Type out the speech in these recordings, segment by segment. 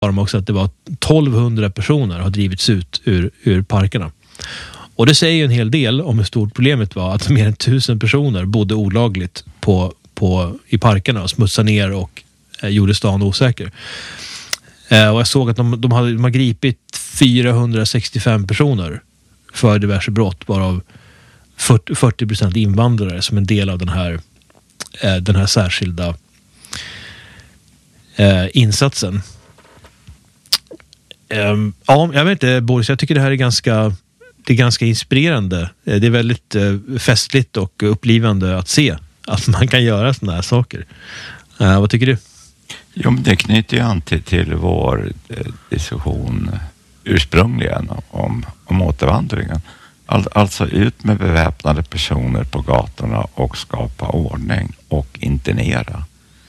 de också att det var 1200 personer har drivits ut ur parkerna. Och det säger ju en hel del om hur stort problemet var att mer än 1000 personer bodde olagligt i parkerna och smutsade ner och gjorde stan osäker. Och jag såg att de har gripit 465 personer för diverse brott, varav 40% invandrare som en del av den här särskilda insatsen. Ja, jag vet inte, Boris, jag tycker det här är ganska inspirerande. Det är väldigt festligt och upplivande att se att man kan göra såna här saker. Vad tycker du? Jo, men det knyter ju an till vår diskussion ursprungligen om återvandringen. Alltså ut med beväpnade personer på gatorna och skapa ordning och internera.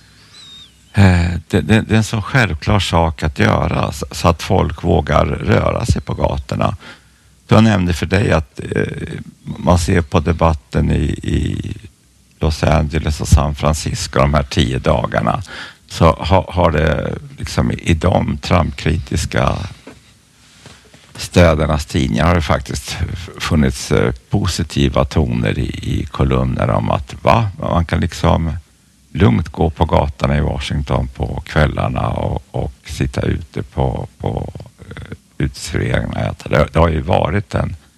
Det är en så självklar sak att göra så att folk vågar röra sig på gatorna. Jag nämnde för dig att man ser på debatten i Los Angeles och San Francisco de här 10 dagarna, så har det liksom i de Trump-kritiska städernas tidningar har det faktiskt funnits positiva toner i kolumner om att man kan liksom lugnt gå på gatorna i Washington på kvällarna och sitta ute på uteserveringarna. Det har ju varit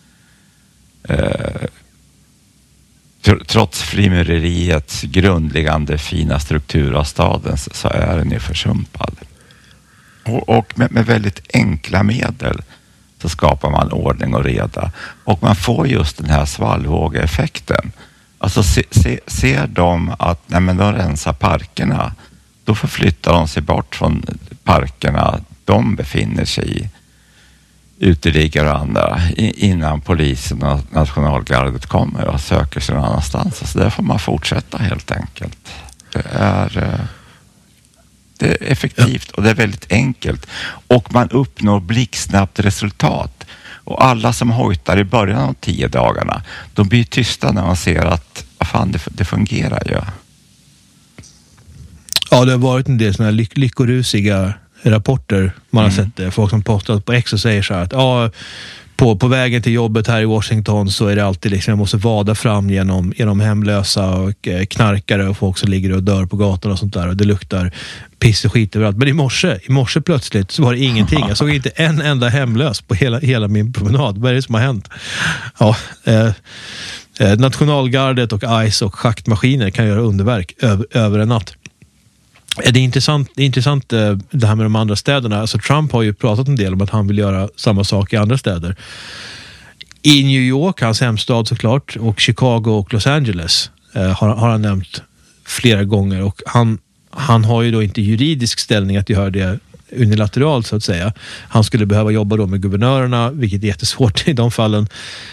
trots frimureriets grundläggande fina struktur av staden så är den ju försumpad. Och med väldigt enkla medel så skapar man ordning och reda. Och man får just den här svallvågeeffekten. Alltså ser de att de rensar parkerna, då förflyttar de sig bort från parkerna de befinner sig i, uteliggare och andra, innan polisen och nationalgardet kommer och söker sig någon annanstans. Så där får man fortsätta helt enkelt. Det är effektivt och det är väldigt enkelt. Och man uppnår blixtsnabbt resultat. Och alla som hojtar i början av 10 dagarna, de blir tysta när man ser att det fungerar ju. Ja, det har varit en del sådana här lyckorusiga rapporter. Man har sett det. Folk som postat på X och säger så här att på vägen till jobbet här i Washington så är det alltid liksom, jag måste vada fram genom hemlösa och knarkare och folk som ligger och dör på gatan och sånt där, och det luktar piss och skit överallt. Men i morse plötsligt så var det ingenting. Jag såg inte en enda hemlös på hela min promenad. Vad är det som har hänt? Ja, nationalgardet och ICE och schaktmaskiner kan göra underverk över en natt. Det är intressant det här med de andra städerna. Alltså Trump har ju pratat en del om att han vill göra samma sak i andra städer. I New York, hans hemstad såklart, och Chicago och Los Angeles har han nämnt flera gånger. Och han har ju då inte juridisk ställning att göra det unilateralt så att säga. Han skulle behöva jobba då med guvernörerna, vilket är jättesvårt i de fallen.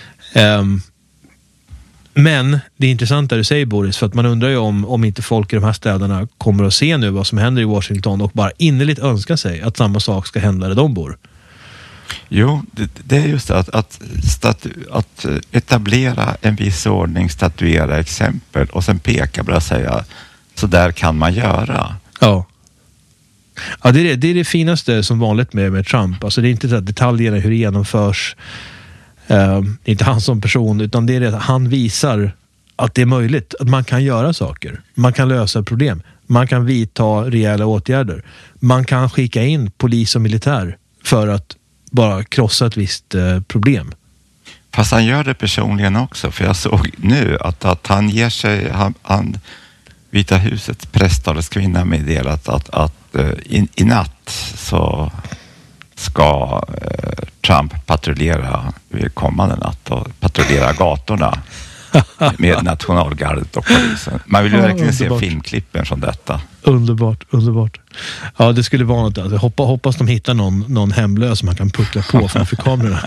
Men det är intressant det du säger, Boris, för att man undrar ju om inte folk i de här städerna kommer att se nu vad som händer i Washington och bara innerligt önska sig att samma sak ska hända där de bor. Jo, det är just det, att etablera en viss ordning, statuera exempel och sen peka på och säga så där kan man göra. Ja. Ja, det är det finaste som vanligt med Trump. Alltså det är inte så att detaljerna hur det genomförs. Det är inte han som person, utan det är det att han visar att det är möjligt, att man kan göra saker. Man kan lösa problem. Man kan vidta rejäla åtgärder. Man kan skicka in polis och militär för att bara krossa ett visst problem. Fast han gör det personligen också, för jag såg nu att han ger sig, han Vita husets presstaleskvinna meddelat att i natt så ska Trump patrullera kommande natt och patrullera gatorna med nationalgardet och polisen. Man vill ju verkligen se filmklippen från detta. Underbart. Ja, det skulle vara något. Alltså, hoppas de hittar någon hemlös som man kan puckla på framför kamerorna.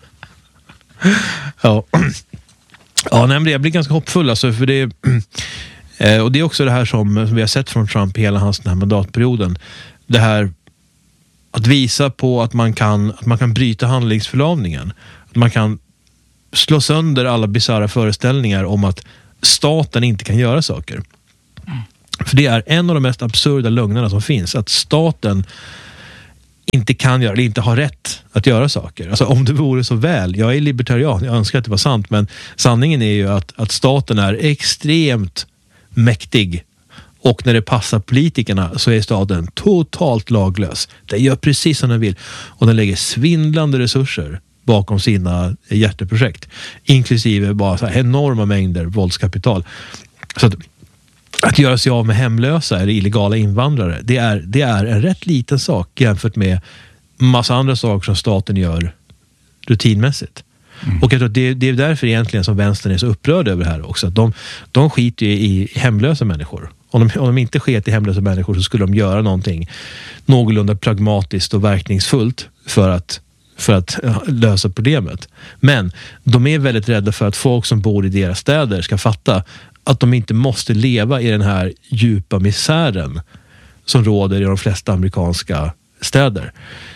Ja, men jag blir ganska hoppfull alltså, för det och det är också det här som vi har sett från Trump hela hans den här mandatperioden. Det här att visa på att man kan bryta handlingsförlamningen. Att man kan slå sönder alla bizarra föreställningar om att staten inte kan göra saker. För det är en av de mest absurda lögnerna som finns. Att staten inte kan göra eller inte har rätt att göra saker. Alltså om det vore så väl, jag är libertarian, jag önskar att det var sant, men sanningen är ju att staten är extremt mäktig, och när det passar politikerna så är staten totalt laglös. Den gör precis som den vill, och den lägger svindlande resurser bakom sina hjärteprojekt, inklusive bara så här enorma mängder våldskapital. Så att göra sig av med hemlösa eller illegala invandrare, det är en rätt liten sak jämfört med massa andra saker som staten gör rutinmässigt. Och jag tror att det är därför egentligen som vänstern är så upprörd över det här också. Att de skiter i hemlösa människor. Om de inte sket i hemlösa människor så skulle de göra någonting någorlunda pragmatiskt och verkningsfullt för att lösa problemet. Men de är väldigt rädda för att folk som bor i deras städer ska fatta att de inte måste leva i den här djupa misären som råder i de flesta amerikanska städer.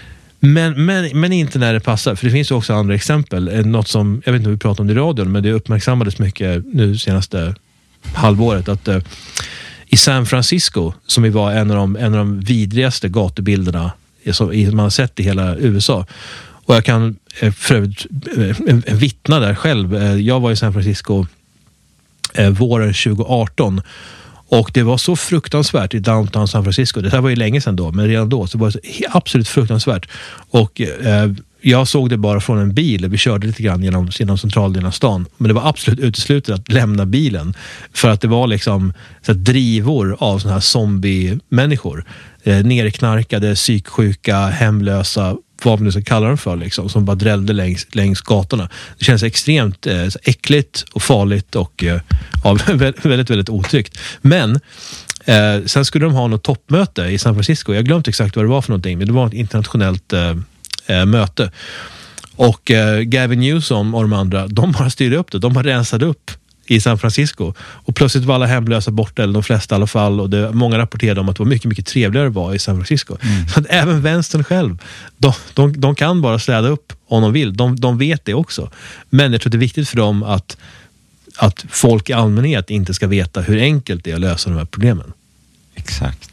Men inte när det passar, för det finns ju också andra exempel. Något som, jag vet inte hur vi pratar om det i radion, men det uppmärksammades mycket nu senaste halvåret, att i San Francisco, som var en av de vidrigaste gatubilderna som man har sett i hela USA. Och jag kan för övrigt vittna där själv. Jag var i San Francisco våren 2018, och det var så fruktansvärt i downtown San Francisco. Det här var ju länge sedan då, men redan då så var det absolut fruktansvärt. Och jag såg det bara från en bil. Vi körde lite grann genom centraldelen av stan, men det var absolut uteslutet att lämna bilen, för att det var liksom så här drivor av såna här zombie-människor. Nerknarkade, psyksjuka, hemlösa, vad man nu ska kalla dem för, liksom, som bara drällde längs gatorna. Det känns extremt äckligt och farligt och väldigt, väldigt otryggt. Men sen skulle de ha något toppmöte i San Francisco. Jag glömde exakt vad det var för någonting, men det var ett internationellt möte. Och Gavin Newsom och de andra, de har styrt upp det. De har rensat upp i San Francisco, och plötsligt var alla hemlösa borta, eller de flesta i alla fall, och många rapporterade om att det var mycket, mycket trevligare att vara i San Francisco. Så att även vänstern själv, de kan bara städa upp om de vill. De vet det också. Men jag tror det är viktigt för dem att folk i allmänhet inte ska veta hur enkelt det är att lösa de här problemen. Exakt.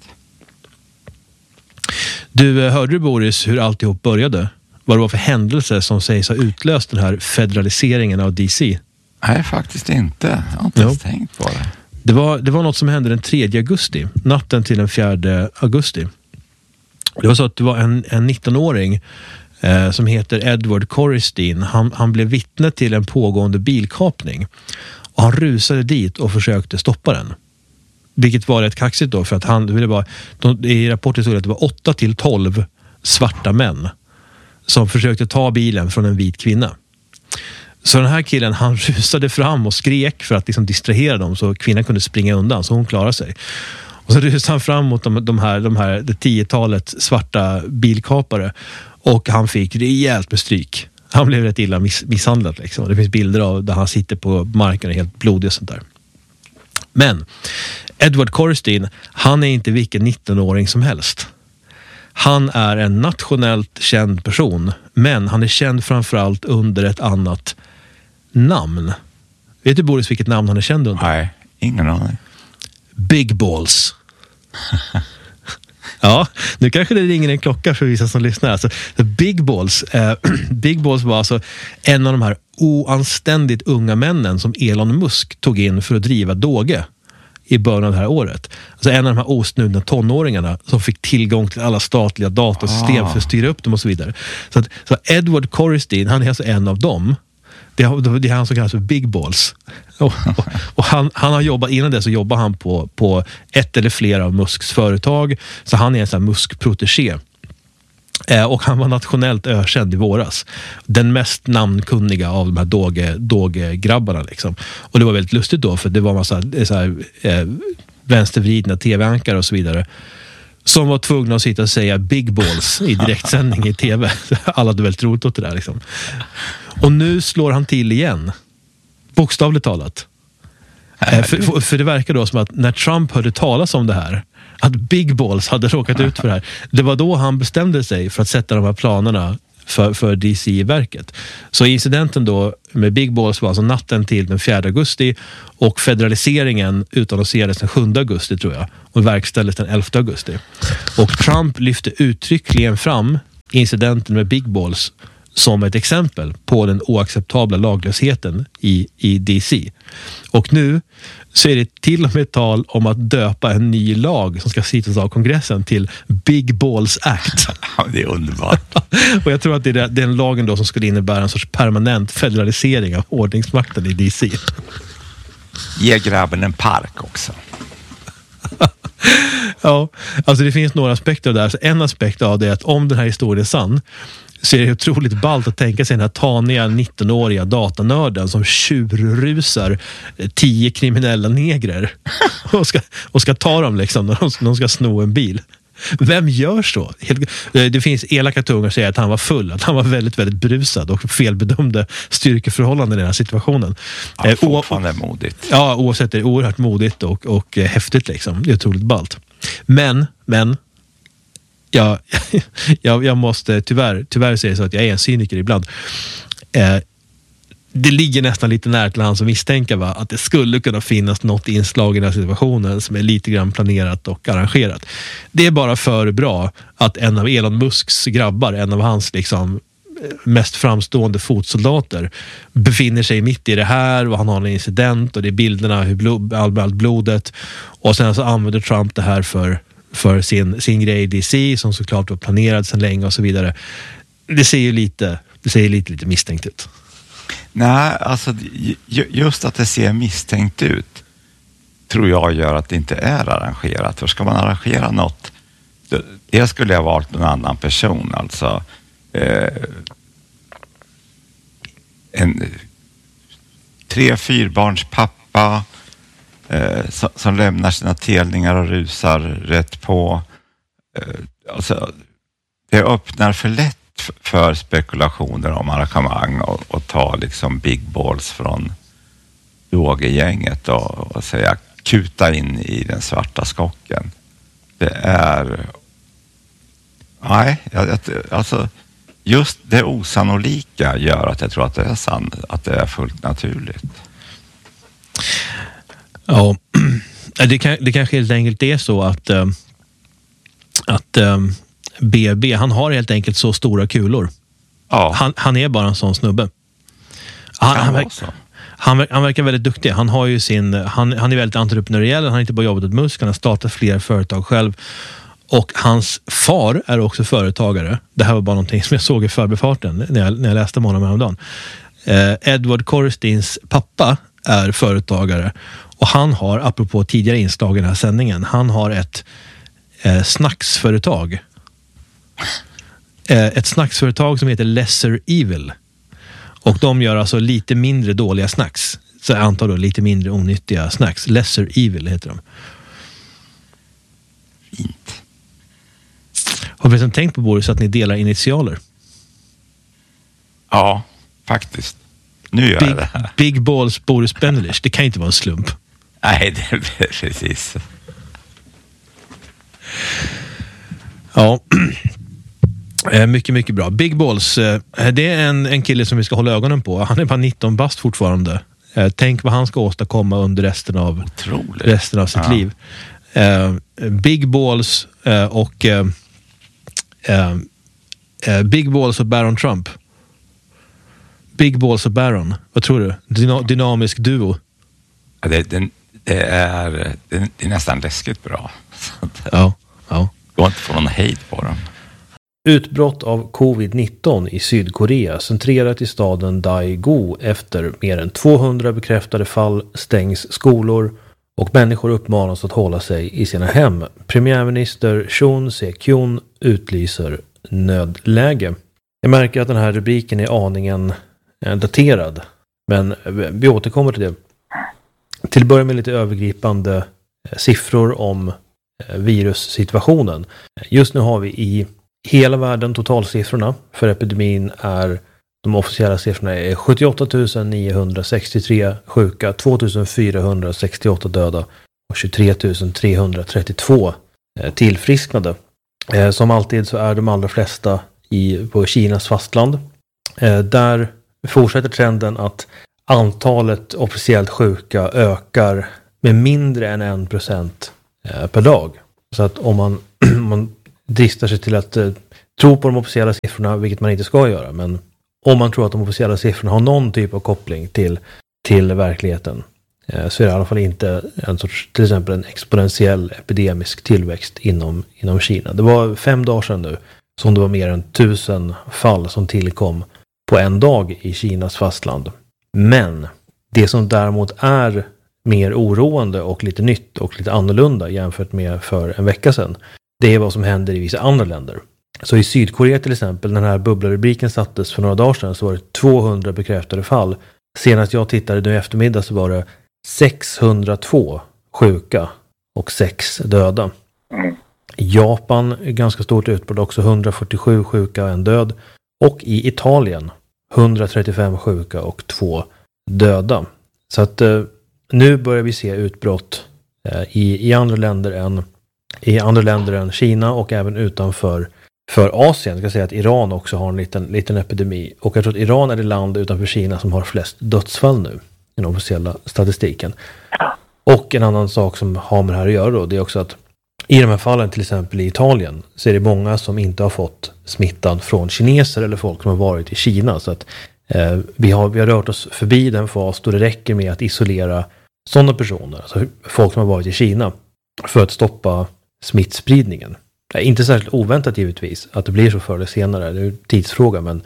Du, hörde du, Boris, hur alltihop började? Vad det var för händelser som sägs ha utlöst den här federaliseringen av DC? Nej, faktiskt inte. Jag har inte ens tänkt på det. Det var något som hände den 3 augusti. Natten till den 4 augusti. Det var så att det var en 19-åring som heter Edward Corristeen. Han blev vittne till en pågående bilkapning. Och han rusade dit och försökte stoppa den. Vilket var rätt kaxigt då, för att han ville bara... I rapporten stod att det var 8-12 svarta män som försökte ta bilen från en vit kvinna. Så den här killen, han rusade fram och skrek för att liksom distrahera dem, så kvinnan kunde springa undan, så hon klarade sig. Och så rusade han fram mot de här det 10-talet svarta bilkapare, och han fick rejält med stryk. Han blev rätt illa misshandlad liksom. Det finns bilder av där han sitter på marken och helt blodig och sånt där. Men Edward Corristeen, han är inte vilken 19-åring som helst. Han är en nationellt känd person, men han är känd framförallt under ett annat namn. Vet du, Boris, vilket namn han är känd under? Nej, ingen aning. Big Balls. Ja, nu kanske det ringer en klocka för vissa som lyssnar. Alltså, Big Balls var alltså en av de här oanständigt unga männen som Elon Musk tog in för att driva Doge i början av det här året. Alltså en av de här osnudna tonåringarna som fick tillgång till alla statliga datasystem för att styra upp dem och så vidare. Så Edward Corristeen, han är alltså en av dem. Det är han som kallas för Big Balls. Och han har jobbat, innan det så jobbade han på ett eller flera av Musks företag. Så han är en sån här Musk-protégé. Och han var nationellt ökänd i våras. Den mest namnkunniga av de här Doge-grabbarna liksom. Och det var väldigt lustigt då, för det var massa så här, vänstervridna tv-ankare och så vidare som var tvungna att sitta och säga Big Balls i direktsändning i tv. Alla hade väldigt roligt åt det där liksom. Och nu slår han till igen. Bokstavligt talat. För det verkar då som att när Trump hörde talas om det här, att Big Balls hade råkat ut för det här, det var då han bestämde sig för att sätta de här planerna för DC i verket. Så incidenten då med Big Balls var alltså natten till den 4 augusti, och federaliseringen utannonserades den 7 augusti tror jag, och verkställdes den 11 augusti. Och Trump lyfte uttryckligen fram incidenten med Big Balls som ett exempel på den oacceptabla laglösheten i DC. Och nu så är det till och med tal om att döpa en ny lag som ska stiftas av kongressen till Big Balls Act. Ja, det är underbart. Och jag tror att det är den lagen då som skulle innebära en sorts permanent federalisering av ordningsmakten i DC. Ge grabben en park också. Ja, alltså det finns några aspekter där. Så en aspekt av det är att om den här historien är sann så är det otroligt ballt att tänka sig den här taniga 19-åriga datanörden som tjurrusar 10 kriminella negrer och ska ta dem liksom när de ska sno en bil. Vem gör så? Det finns elaka tungar som säger att han var full, att han var väldigt, väldigt brusad och felbedömde styrkeförhållanden i den här situationen. Ja, fortfarande modigt. Ja, oavsett det är oerhört modigt och häftigt liksom. Det är otroligt ballt. Men jag måste tyvärr säga så att jag är en cyniker ibland. Det ligger nästan lite nära till hans att misstänka att det skulle kunna finnas något inslag i den här situationen som är lite grann planerat och arrangerat. Det är bara för bra att en av Elon Musks grabbar, en av hans liksom mest framstående fotsoldater befinner sig mitt i det här och han har en incident och det är bilderna hur allt blodet och sen så använder Trump det här för sin grej i DC som såklart var planerad sedan länge och så vidare. Det ser lite misstänkt ut. Nej, alltså just att det ser misstänkt ut tror jag gör att det inte är arrangerat. För ska man arrangera något, det skulle jag ha valt en annan person. Alltså en 3-4 barns pappa som lämnar sina telningar och rusar rätt på. Alltså, det öppnar för lätt för spekulationer om arrangemang och ta liksom big balls från drogergänget och säga kuta in i den svarta skocken. Det är alltså just det osannolika gör att jag tror att det är att det är fullt naturligt. Ja, det kanske helt enkelt är så att BB, han har helt enkelt så stora kulor. Ja. Han är bara en sån snubbe. Han verkar väldigt duktig. Han har ju han är väldigt entreprenöriell. Han har inte bara jobbat åt Musk, han har startat flera företag själv. Och hans far är också företagare. Det här var bara någonting som jag såg i förbifarten när jag läste om honom häromdagen. Edward Corstins pappa är företagare. Och han har, apropå tidigare inslag i den här sändningen, han har ett snacksföretag. Ett snacksföretag som heter Lesser Evil. Och de gör alltså lite mindre dåliga snacks. Så jag antar då lite mindre onyttiga snacks. Lesser Evil heter de. Fint. Har du tänkt på, Boris, att ni delar initialer? Ja, faktiskt. Nu gör jag det här. Big Balls Boris Benelich. Det kan inte vara en slump. Nej, det är precis. Ja. Mycket, mycket bra. Big Balls, det är en kille som vi ska hålla ögonen på. Han är bara 19 bast fortfarande. Tänk vad han ska åstadkomma under resten av sitt liv. Big Balls och Big Balls och Baron Trump. Big Balls och Baron. Vad tror du? Dynamisk duo. Ja, det är nästan läskigt bra. Ja. Går inte få någon hejd på dem. Utbrott av covid-19 i Sydkorea centrerat i staden Daegu. Efter mer än 200 bekräftade fall stängs skolor och människor uppmanas att hålla sig i sina hem. Premiärminister Chun Se-kyun utlyser nödläge. Jag märker att den här rubriken är aningen daterad, men vi återkommer till det. Till att börja med lite övergripande siffror om virussituationen. Just nu har vi i hela världen totalsiffrorna för epidemin är, de officiella siffrorna är 78 963 sjuka, 2468 döda och 23 332 tillfrisknade. Som alltid så är de allra flesta på Kinas fastland. Där fortsätter trenden att antalet officiellt sjuka ökar med mindre än 1% per dag. Så att om man dristar sig till att tror på de officiella siffrorna, vilket man inte ska göra, men om man tror att de officiella siffrorna har någon typ av koppling till verkligheten, så är det i alla fall inte en sorts, till exempel en exponentiell epidemisk tillväxt inom Kina. Det var 5 dagar sedan nu som det var mer än 1000 fall som tillkom på en dag i Kinas fastland. Men det som däremot är mer oroande och lite nytt och lite annorlunda jämfört med för en vecka sedan, det är vad som händer i vissa andra länder. Så i Sydkorea till exempel, när den här bubblarubriken sattes för några dagar sedan, så var det 200 bekräftade fall. Senast jag tittade nu i eftermiddag så var det 602 sjuka och 6 döda. I Japan är ganska stort utbrott också, 147 sjuka och 1 död. Och i Italien 135 sjuka och 2 döda. Så att nu börjar vi se utbrott i andra länder än Kina och även utanför Asien. Jag ska säga att Iran också har en liten epidemi. Och jag tror att Iran är det land utanför Kina som har flest dödsfall nu i den officiella statistiken. Och en annan sak som har med det här att göra då, det är också att i de här fallen, till exempel i Italien, så är det många som inte har fått smittan från kineser eller folk som har varit i Kina. Så att vi har rört oss förbi den fas då det räcker med att isolera sådana personer, alltså folk som har varit i Kina, för att stoppa smittspridningen. Det är inte särskilt oväntat givetvis att det blir så förr eller senare. Det är en tidsfråga, men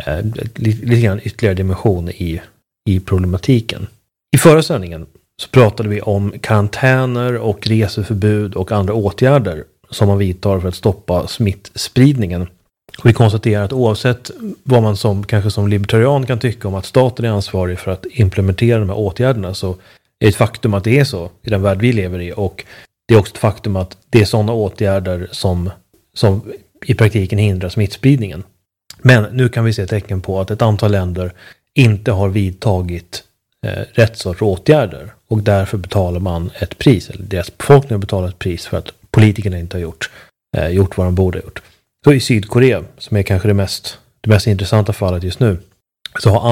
lite grann ytterligare dimension i problematiken. I förra sändningen så pratade vi om karantäner och reseförbud och andra åtgärder som man vidtar för att stoppa smittspridningen. Och vi konstaterar att oavsett vad man kanske som libertarian kan tycka om att staten är ansvarig för att implementera de här åtgärderna, så är det ett faktum att det är så i den värld vi lever i, och det är också ett faktum att det är sådana åtgärder som i praktiken hindrar smittspridningen. Men nu kan vi se tecken på att ett antal länder inte har vidtagit rätt sorts åtgärder, och därför betalar man ett pris, eller deras befolkning betalar ett pris för att politikerna inte har gjort vad de borde ha gjort. Så i Sydkorea, som är kanske det mest intressanta fallet just nu, så har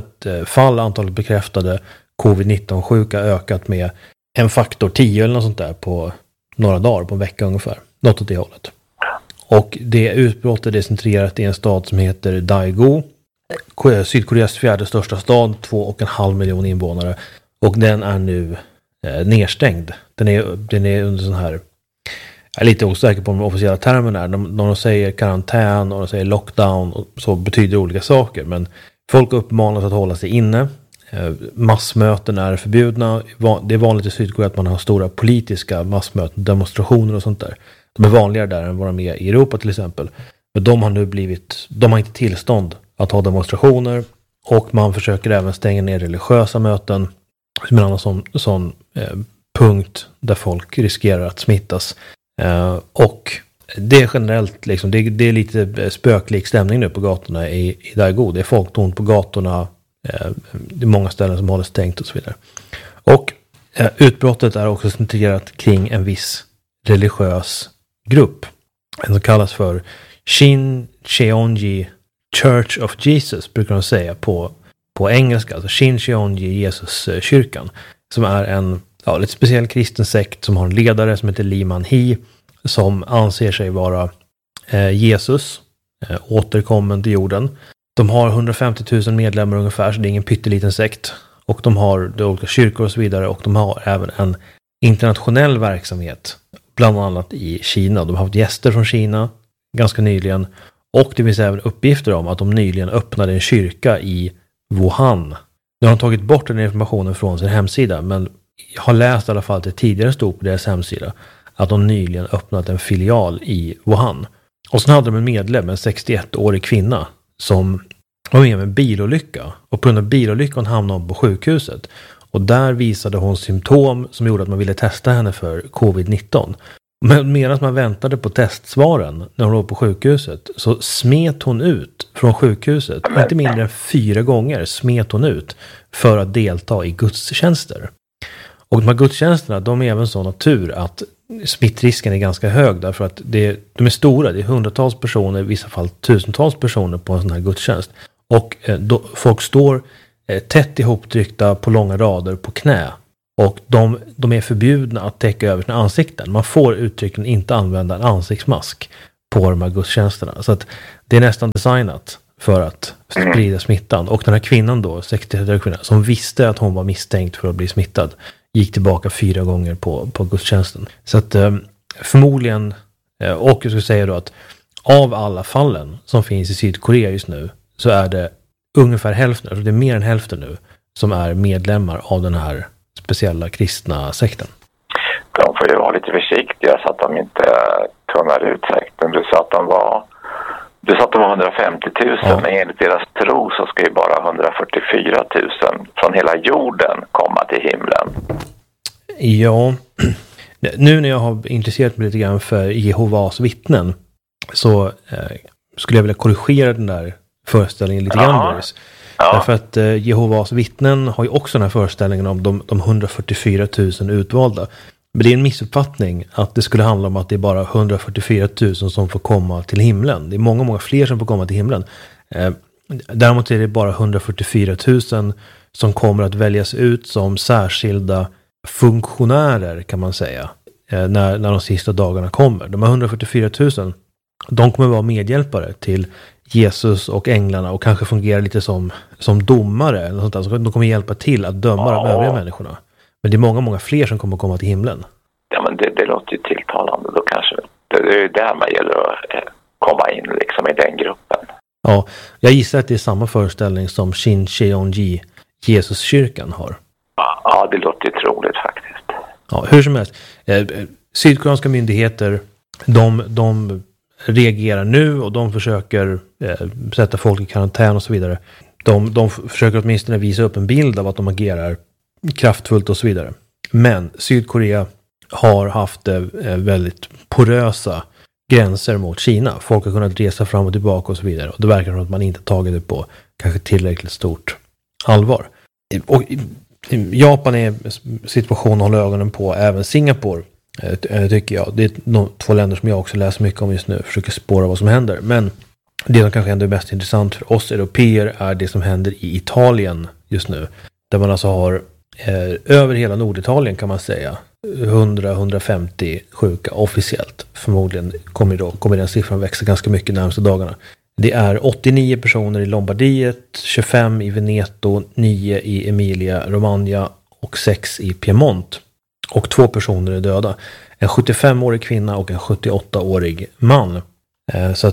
antalet bekräftade covid-19-sjuka ökat med en faktor 10 eller något sånt där på några dagar, på en vecka ungefär. Något åt det hållet. Och det utbrottet är centrerat i en stad som heter Daegu. Sydkoreas 4:e största stad, 2,5 miljoner invånare. Och den är nu nedstängd. Den är under sån här, jag är lite osäker på de officiella termerna. När de säger karantän och de säger lockdown, och så betyder olika saker. Men folk uppmanas att hålla sig inne. Massmöten är förbjudna. Det är vanligt i Sydkorea att man har stora politiska massmöten, demonstrationer och sånt där. De är vanligare där än vad de är i Europa till exempel. Men de har inte tillstånd att ha demonstrationer, och man försöker även stänga ner religiösa möten som en annan sån punkt där folk riskerar att smittas. Och det är generellt liksom, det är lite spöklik stämning nu på gatorna i Daegu. Det är folktomt på gatorna. Det är många ställen som håller stängt och så vidare. Och utbrottet är också centrerat kring en viss religiös grupp. En som kallas för Shincheonji Church of Jesus, brukar de säga på engelska. Alltså Shincheonji Jesus-kyrkan. Som är en lite speciell kristen sekt som har en ledare som heter Lee Man-hee, som anser sig vara Jesus, återkommen till jorden. De har 150 000 medlemmar ungefär, så det är ingen pytteliten sekt. Och de har olika kyrkor och så vidare, och de har även en internationell verksamhet, bland annat i Kina. De har haft gäster från Kina ganska nyligen, och det finns även uppgifter om att de nyligen öppnade en kyrka i Wuhan. Nu har de tagit bort den informationen från sin hemsida, men jag har läst i alla fall att det tidigare stod på deras hemsida att de nyligen öppnat en filial i Wuhan. Och sen hade de en medlem, en 61-årig kvinna, som var med en bilolycka, och på grund av bilolyckan hamnade hon på sjukhuset, och där visade hon symptom som gjorde att man ville testa henne för covid-19. Men medan man väntade på testsvaren när hon låg på sjukhuset, så smet hon ut från sjukhuset. Inte mindre än 4 gånger smet hon ut för att delta i gudstjänster. Och de här gudstjänsterna, de är även så natur att smittrisken är ganska hög, därför att de är stora. Det är hundratals personer, i vissa fall tusentals personer på en sån här gudstjänst. Och folk står tätt ihoptryckta på långa rader på knä. Och de är förbjudna att täcka över sina ansikten. Man får uttryckligen inte använda en ansiktsmask på de här gudstjänsterna. Så att det är nästan designat för att sprida smittan. Och den här kvinnan då, 60-årig kvinna, som visste att hon var misstänkt för att bli smittad, gick tillbaka 4 gånger på gudstjänsten. Så att förmodligen, och jag skulle säga då att av alla fallen som finns i Sydkorea just nu, så är det ungefär hälften, alltså det är mer än hälften nu, som är medlemmar av den här speciella kristna sekten. De får ju vara lite försiktiga så att de inte tunnar ut sekten. Du sa att de var 150 000, ja. Men enligt deras tro så ska ju bara 144 000 från hela jorden komma till himlen. Ja, nu när jag har intresserat mig lite grann för Jehovas vittnen, så skulle jag vilja korrigera den där föreställningen lite grann, Boris. Ja. Därför att Jehovas vittnen har ju också den här föreställningen om de 144 000 utvalda. Men det är en missuppfattning att det skulle handla om att det är bara 144 000 som får komma till himlen. Det är många, många fler som får komma till himlen. Däremot är det bara 144 000 som kommer att väljas ut som särskilda funktionärer, kan man säga, när de sista dagarna kommer. De här 144 000, de kommer vara medhjälpare till Jesus och änglarna och kanske fungera lite som domare eller sånt där. Så de kommer hjälpa till att döma de övriga människorna. Men det är många, många fler som kommer komma till himlen. Ja, men det låter ju tilltalande. Då kanske det är ju där man gäller att komma in liksom i den gruppen. Ja, jag gissar att det är samma föreställning som Shin Cheonji, Jesuskyrkan, har. Ja, det låter ju troligt faktiskt. Ja, hur som helst. Sydkoreanska myndigheter, de reagerar nu och de försöker sätta folk i karantän och så vidare. De försöker åtminstone visa upp en bild av att de agerar kraftfullt och så vidare. Men Sydkorea har haft väldigt porösa gränser mot Kina. Folk har kunnat resa fram och tillbaka och så vidare. Och det verkar som att man inte tagit det på kanske tillräckligt stort allvar. Och Japan är situationen håller ögonen på, även Singapore tycker jag. Det är de 2 länder som jag också läser mycket om just nu. Försöker spåra vad som händer. Men det som kanske ändå är mest intressant för oss europeer är det som händer i Italien just nu. Där man alltså har över hela Norditalien, kan man säga, 100-150 sjuka officiellt. Förmodligen kommer den siffran växa ganska mycket de närmaste dagarna. Det är 89 personer i Lombardiet, 25 i Veneto, 9 i Emilia Romagna och 6 i Piemont. Och 2 personer är döda. En 75-årig kvinna och en 78-årig man. Så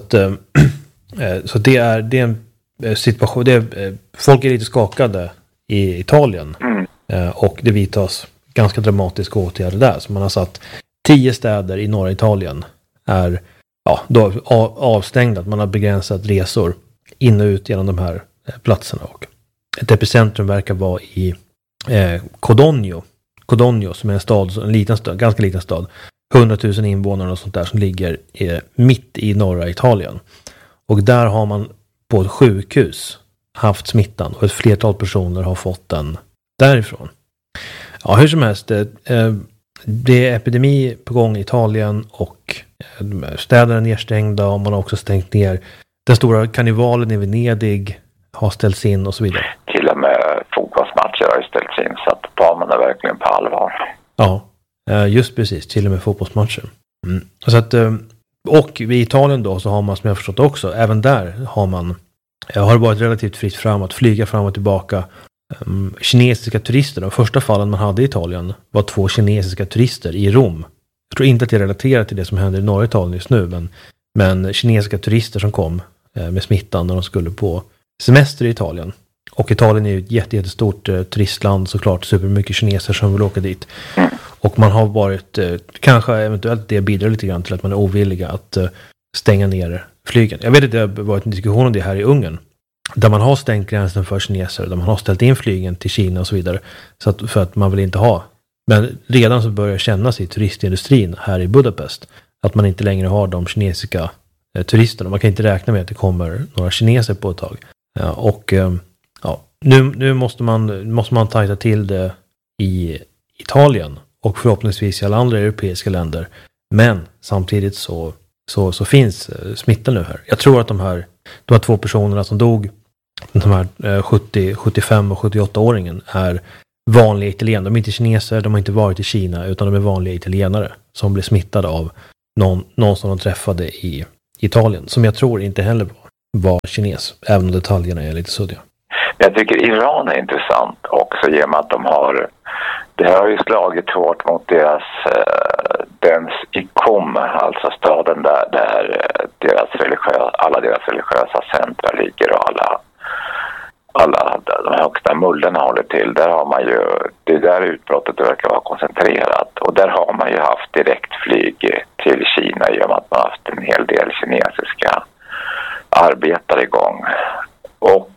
det är en situation. Folk är lite skakade i Italien. Och det vidtas ganska dramatiska åtgärder där. Så man har satt 10 städer i norra Italien är då avstängda. Man har begränsat resor in och ut genom de här platserna. Och ett epicentrum verkar vara i Codogno, som är en ganska liten stad. 100 000 invånare och sånt där, som ligger mitt i norra Italien. Och där har man på ett sjukhus haft smittan och ett flertal personer har fått den därifrån. Ja, hur som helst, det är epidemi på gång i Italien och städerna är nedstängda och man har också stängt ner. Den stora karnevalen i Venedig har ställts in och så vidare. Till och med fotbollsmatcher har ju ställts in, så att tar man det verkligen på allvar. Ja, just precis, till och med fotbollsmatcher. Så att, och i Italien då så har man, som jag förstått också, även där har det varit relativt fritt fram att flyga fram och tillbaka. Kinesiska turister, de första fallen man hade i Italien var 2 kinesiska turister i Rom. Jag tror inte att det är relaterat till det som händer i norra Italien just nu, men kinesiska turister som kom med smittan när de skulle på semester i Italien. Och Italien är ju ett jättestort turistland, såklart, supermycket kineser som vill åka dit. Och man har varit, kanske eventuellt det bidrar lite grann till att man är ovilliga att stänga ner flygen. Jag vet att det har varit en diskussion om det här i Ungern, där man har stängt gränsen för kineser, där man har ställt in flygen till Kina och så vidare, så att, för att man vill inte ha. Men redan så börjar kännas i turistindustrin här i Budapest att man inte längre har de kinesiska turisterna. Man kan inte räkna med att det kommer några kineser på ett tag. Nu måste man tajta till det i Italien och förhoppningsvis i alla andra europeiska länder. Men samtidigt så finns smittan nu här. Jag tror att de här 2 personerna som dog, de här 70, 75 och 78-åringen, är vanliga italienare. De är inte kineser, de har inte varit i Kina, utan de är vanliga italienare som blev smittade av någon som de träffade i Italien, som jag tror inte heller var kines, även om detaljerna är lite suddiga. Jag tycker Iran är intressant också genom att det har ju slagit hårt mot dens Qom, alltså staden där alla deras religiösa centra ligger och alla de högsta mullorna håller till. Där har man ju, det är där utbrottet verkar vara koncentrerat, och där har man ju haft direktflyg till Kina genom att man har haft en hel del kinesiska arbetare igång. Och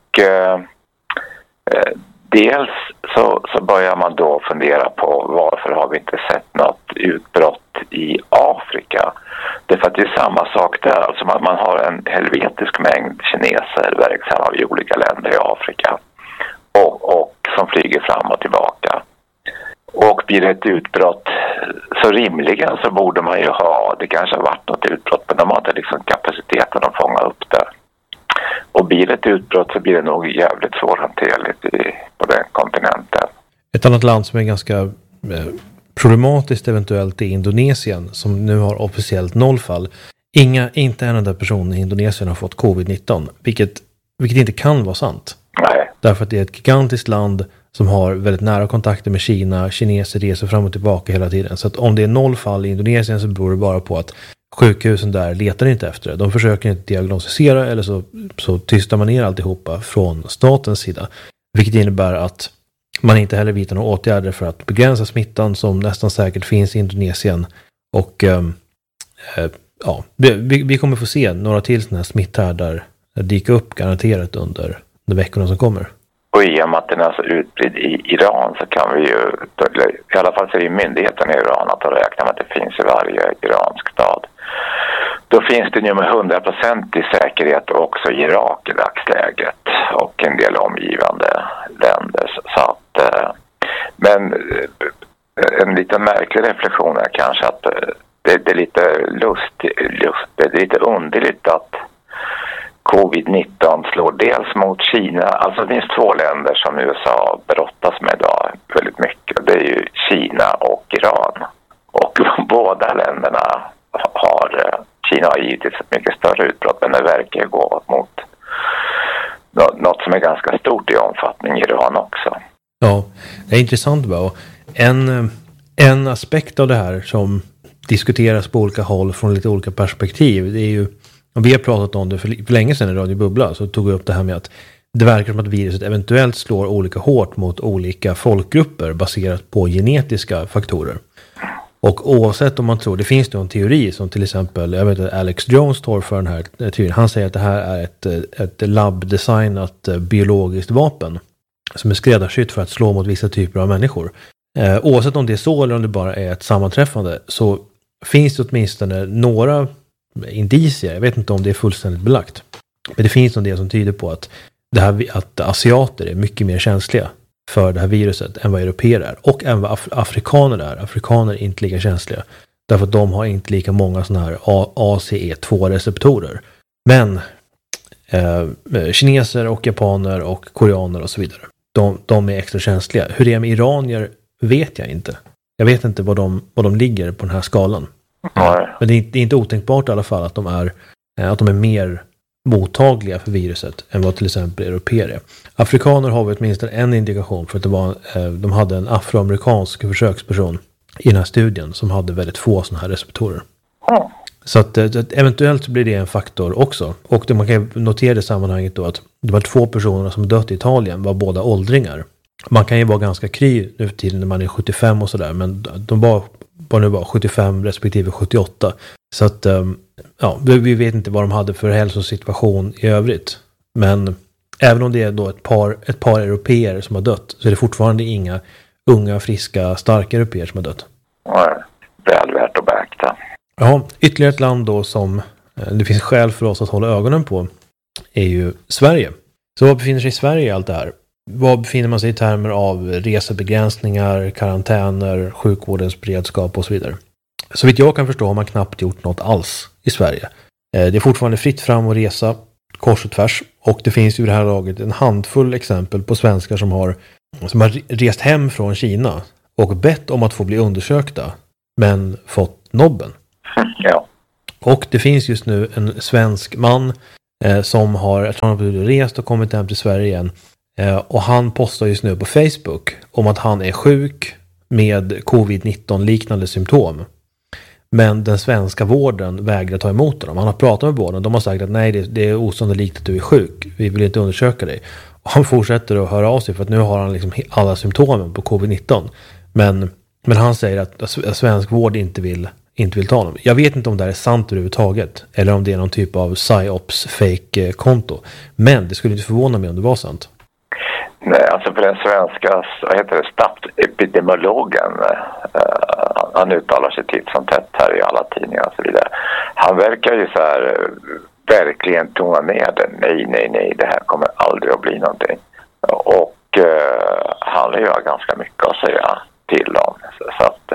dels så börjar man då fundera på varför har vi inte sett något utbrott i Afrika. Det är för att det är samma sak där. Alltså man har en helvetisk mängd kineser verksamma i olika länder i Afrika och som flyger fram och tillbaka. Och blir det ett utbrott, så rimligen så borde man ju ha, det kanske har varit något utbrott, men de har inte liksom kapaciteten att fånga upp det. Och blir det ett utbrott så blir det nog jävligt svårhanterligt på den kontinenten. Ett annat land som är ganska problematiskt eventuellt är Indonesien, som nu har officiellt 0 fall. Inte en enda person i Indonesien har fått covid-19, vilket inte kan vara sant. Nej. Därför att det är ett gigantiskt land som har väldigt nära kontakter med Kina. Kineser reser fram och tillbaka hela tiden. Så att om det är 0 fall i Indonesien så beror det bara på att sjukhusen där letar inte efter det. De försöker inte diagnostisera, eller så tystar man ner alltihopa från statens sida. Vilket innebär att man inte heller vidtar några åtgärder för att begränsa smittan som nästan säkert finns i Indonesien. Och vi kommer få se några till sådana här smitthärdar dyka upp garanterat under veckorna som kommer. Och i och med att den är så utbredd i Iran så kan vi ju, i alla fall säger myndigheten i Iran att de räknar med att det finns i varje iransk stad. Då finns det nu med 100% säkerhet också i Irak i dagsläget och en del omgivande länder. Så att, men en lite märklig reflektion är kanske att det är lite det är lite underligt att covid-19 slår dels mot Kina. Alltså det finns 2 länder som USA brottas med idag väldigt mycket. Det är ju Kina och Iran. Och båda länderna Kina har givetvis ett mycket större utbrott, men det verkar gå mot något som är ganska stort i omfattning i Iran också. Ja, det är intressant bara. En aspekt av det här som diskuteras på olika håll från lite olika perspektiv, det är ju, och vi har pratat om det för länge sedan i Radio Bubbla, så tog vi upp det här med att det verkar som att viruset eventuellt slår olika hårt mot olika folkgrupper baserat på genetiska faktorer. Och oavsett om man tror, det finns ju en teori som till exempel, jag vet att Alex Jones står för den här teorin. Han säger att det här är ett labbdesignat biologiskt vapen som är skräddarsytt för att slå mot vissa typer av människor. Oavsett om det är så eller om det bara är ett sammanträffande, så finns det åtminstone några indicier, jag vet inte om det är fullständigt belagt, men det finns en del som tyder på att asiater är mycket mer känsliga för det här viruset än vad europeer är, och även vad afrikaner är. Afrikaner är inte lika känsliga därför att de har inte lika många sådana här ACE2-receptorer. Men kineser och japaner och koreaner och så vidare, de är extra känsliga. Hur det är med iranier vet jag inte. Jag vet inte var de ligger på den här skalan. Men det är inte otänkbart i alla fall att de är mer mottagliga för viruset än vad till exempel europeer är. Afrikaner har vi åtminstone en indikation för att de hade en afroamerikansk försöksperson i den här studien som hade väldigt få sådana här receptorer. Så att eventuellt blir det en faktor också. Och man kan notera i sammanhanget då att det var 2 personer som dött i Italien, var båda åldringar. Man kan ju vara ganska kry nu för tiden när man är 75 och sådär, men de var 75 respektive 78. Så att vi vet inte vad de hade för hälsosituation i övrigt. Men även om det är då ett par europeer som har dött, så är det fortfarande inga unga, friska, starka europeer som har dött. Väl värt att beakta. Ja, ytterligare ett land då som det finns skäl för oss att hålla ögonen på är ju Sverige. Så vad befinner sig i Sverige i allt det här? Vad befinner man sig i termer av resebegränsningar, karantäner, sjukvårdens beredskap och så vidare? Så vitt jag kan förstå har man knappt gjort något alls i Sverige. Det är fortfarande fritt fram att resa kors och tvärs. Och det finns ju i det här laget en handfull exempel på svenskar som har rest hem från Kina och bett om att få bli undersökta, men fått nobben. Ja. Och det finns just nu en svensk man som har, jag tror han har rest och kommit hem till Sverige igen. Och han postar just nu på Facebook om att han är sjuk med covid-19 liknande symptom. Men den svenska vården vägrar ta emot honom. Han har pratat med vården. De har sagt att nej, det är osannolikt att du är sjuk. Vi vill inte undersöka dig. Och han fortsätter att höra av sig för att nu har han liksom alla symptomen på covid-19. Men han säger att svensk vård inte vill ta honom. Jag vet inte om det här är sant överhuvudtaget. Eller om det är någon typ av psyops fake-konto. Men det skulle inte förvåna mig om det var sant. Nej, alltså för den svenska, statsepidemiologen, han uttalar sig titt som tätt här i alla tidningar och så vidare. Han verkar ju så här verkligen tona ner det. Nej, det här kommer aldrig att bli någonting. Och han har ju ganska mycket att säga till om. Så att,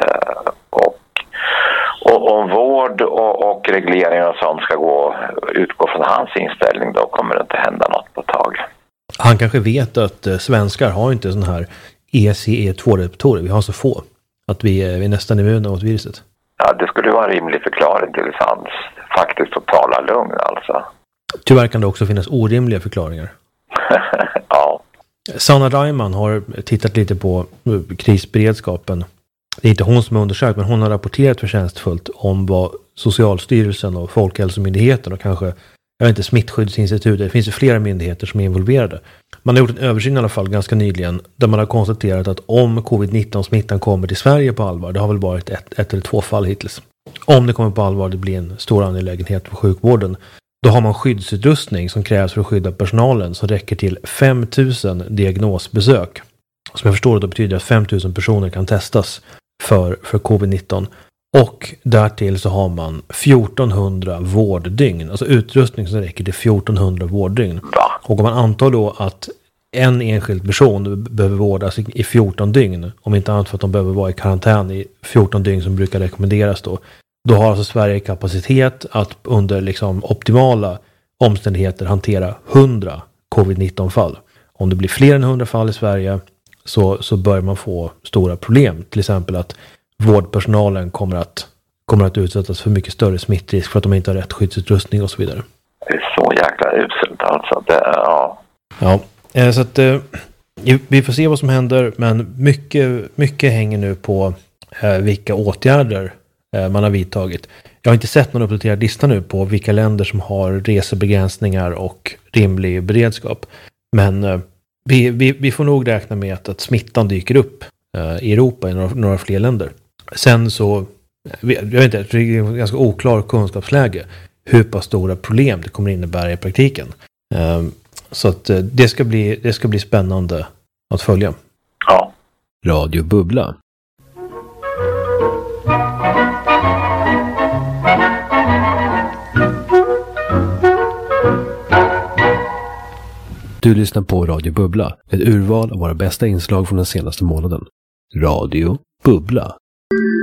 och om vård och regleringar och sånt ska utgå från hans inställning, då kommer det inte hända något på ett tag. Han kanske vet att svenskar har inte sån här ECE2-receptorer. Vi har så få. Att vi är nästan immuna mot viruset. Ja, det skulle vara en rimlig förklaring till hans faktiskt totala lugn alltså. Tyvärr kan det också finnas orimliga förklaringar. Ja. Sanna Reimann har tittat lite på krisberedskapen. Det är inte hon som har undersökt, men hon har rapporterat förtjänstfullt om vad Socialstyrelsen och Folkhälsomyndigheten och kanske, jag vet inte, Smittskyddsinstitutet, det finns ju flera myndigheter som är involverade. Man har gjort en översyn i alla fall ganska nyligen där man har konstaterat att om covid-19-smittan kommer till Sverige på allvar, det har väl varit ett eller två fall hittills. Om det kommer på allvar, det blir en stor angelägenhet för sjukvården. Då har man skyddsutrustning som krävs för att skydda personalen som räcker till 5 000 diagnosbesök. Som jag förstår det betyder att 5 000 personer kan testas för covid-19. Och därtill så har man 1400 vårddygn. Alltså utrustning som räcker till 1400 vårddygn. Och om man antar då att en enskild person behöver vårdas i 14 dygn. Om inte annat för att de behöver vara i karantän i 14 dygn som brukar rekommenderas då. Då har alltså Sverige kapacitet att under liksom optimala omständigheter hantera 100 covid-19 fall. Om det blir fler än 100 fall i Sverige så bör man få stora problem. Till exempel att vårdpersonalen kommer att utsättas för mycket större smittrisk för att de inte har rätt skyddsutrustning och så vidare. Det är så jäkla uselt alltså. Ja, så att vi får se vad som händer, men mycket hänger nu på vilka åtgärder man har vidtagit. Jag har inte sett någon uppdaterad lista nu på vilka länder som har resebegränsningar och rimlig beredskap. Men vi får nog räkna med att smittan dyker upp i Europa i några fler länder. Sen så, jag vet inte, det är ett ganska oklar kunskapsläge hur pass stora problem det kommer innebära i praktiken. Så att det ska bli spännande att följa. Ja. Radio Bubbla. Du lyssnar på Radio Bubbla, ett urval av våra bästa inslag från den senaste månaden. Radio Bubbla.